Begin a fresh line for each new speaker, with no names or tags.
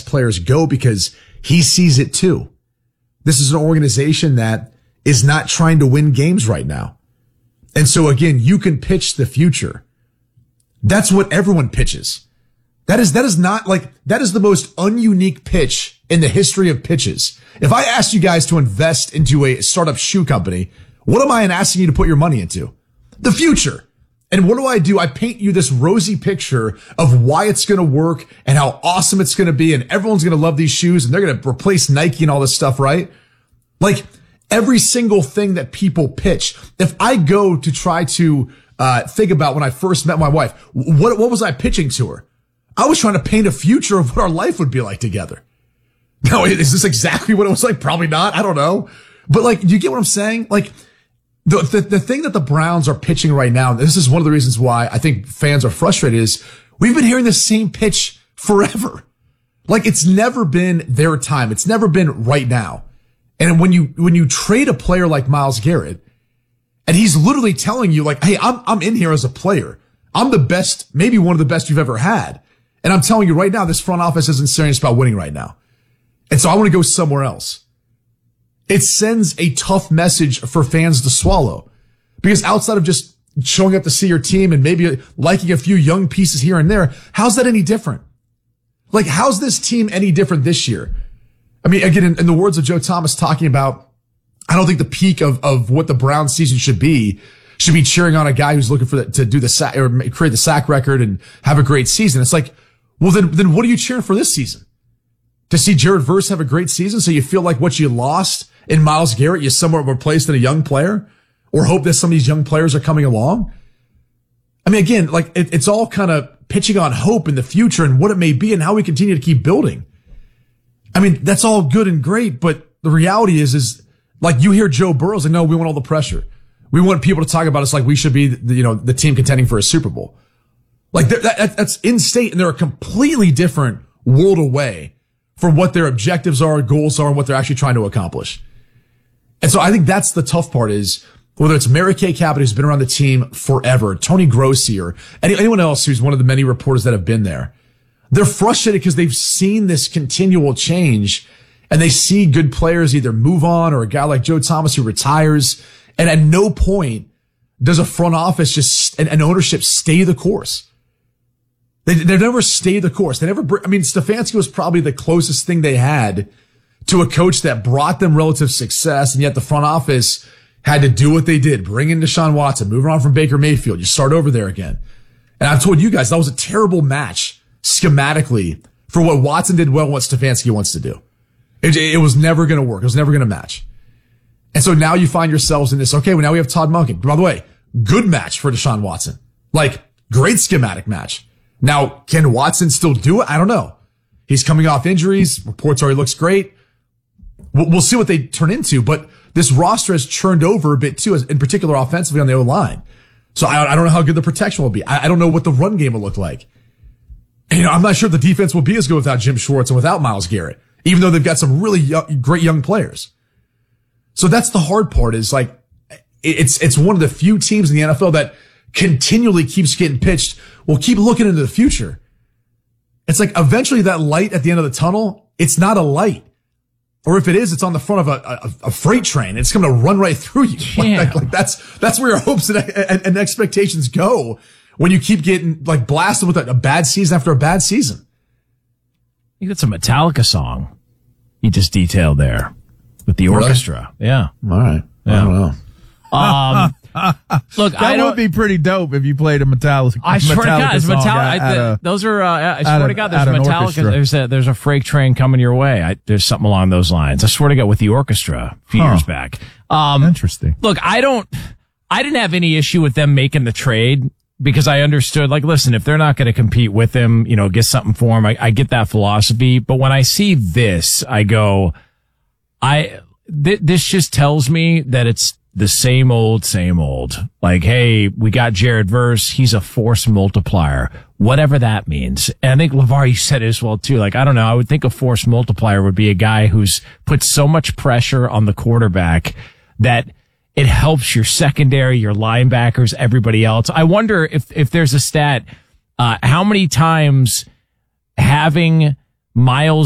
players go because he sees it too. This is an organization that is not trying to win games right now. And so again, you can pitch the future. That's what everyone pitches. That is not like, that is the most ununique pitch in the history of pitches. If I asked you guys to invest into a startup shoe company, what am I asking you to put your money into? The future. And what do? I paint you this rosy picture of why it's going to work and how awesome it's going to be. And everyone's going to love these shoes and they're going to replace Nike and all this stuff, right? Like every single thing that people pitch. If I go to try to, think about when I first met my wife, what was I pitching to her? I was trying to paint a future of what our life would be like together. Now, is this exactly what it was like? Probably not. I don't know. But like, do you get what I'm saying? Like, the thing that the Browns are pitching right now, this is one of the reasons why I think fans are frustrated, is we've been hearing the same pitch forever. Like it's never been their time. It's never been right now. And when you trade a player like Myles Garrett, and he's literally telling you like, hey, I'm in here as a player. I'm the best, maybe one of the best you've ever had. And I'm telling you right now, this front office isn't serious about winning right now. And so I want to go somewhere else. It sends a tough message for fans to swallow, because outside of just showing up to see your team and maybe liking a few young pieces here and there, how's that any different? Like, how's this team any different this year? I mean, again, in the words of Joe Thomas talking about, I don't think the peak of what the Browns season should be cheering on a guy who's looking to do the sack or create the sack record and have a great season. It's like, well, then what are you cheering for this season? To see Jared Verse have a great season, so you feel like what you lost in Myles Garrett, you somewhat replaced in a young player, or hope that some of these young players are coming along? I mean, again, like it's all kind of pitching on hope in the future and what it may be and how we continue to keep building. I mean, that's all good and great, but the reality is like you hear Joe Burrow like, no, we want all the pressure. We want people to talk about us like we should be, the team contending for a Super Bowl. Like that's in state, and they're a completely different world away from what their objectives are, goals are, and what they're actually trying to accomplish. And so I think that's the tough part, is whether it's Mary Kay Cabot, who's been around the team forever, Tony Grossi, or anyone else who's one of the many reporters that have been there. They're frustrated because they've seen this continual change, and they see good players either move on, or a guy like Joe Thomas who retires. And at no point does a front office and ownership stay the course. They never stay the course. Stefanski was probably the closest thing they had to a coach that brought them relative success, and yet the front office had to do what they did, bring in Deshaun Watson, move on from Baker Mayfield. You start over there again. And I've told you guys, that was a terrible match schematically for what Watson did well and what Stefanski wants to do. It was never going to work. It was never going to match. And so now you find yourselves in this, okay, well now we have Todd Monken. By the way, good match for Deshaun Watson. Like, great schematic match. Now, can Watson still do it? I don't know. He's coming off injuries. Reports are he looks great. We'll see what they turn into, but this roster has churned over a bit too, in particular offensively on the O-line. So I don't know how good the protection will be. I don't know what the run game will look like. And, I'm not sure the defense will be as good without Jim Schwartz and without Myles Garrett, even though they've got some really great young players. So that's the hard part, is like, it's one of the few teams in the NFL that continually keeps getting pitched. We'll keep looking into the future. It's like eventually that light at the end of the tunnel, it's not a light. Or if it is, it's on the front of a freight train. It's going to run right through you.
Yeah.
Like that's where your hopes and expectations go when you keep getting like blasted with a bad season after a bad season.
I think that's a Metallica song you just detailed there with the orchestra. Really? Yeah.
All right. Yeah. I don't know.
Look,
that would be pretty dope if you played a Metallica.
I swear to God, it's Metallica. Those are. I swear to God, there's Metallica. There's a freight train coming your way. There's something along those lines. I swear to God, with the orchestra a few years back.
Interesting.
Look, I didn't have any issue with them making the trade, because I understood. Like, listen, if they're not going to compete with him, get something for him. I get that philosophy, but when I see this, I go, this just tells me that it's the same old. Like, hey, we got Jared Verse. He's a force multiplier, whatever that means. And I think LeVar, you said it as well too. Like, I don't know. I would think a force multiplier would be a guy who's put so much pressure on the quarterback that it helps your secondary, your linebackers, everybody else. I wonder if there's a stat, how many times having Myles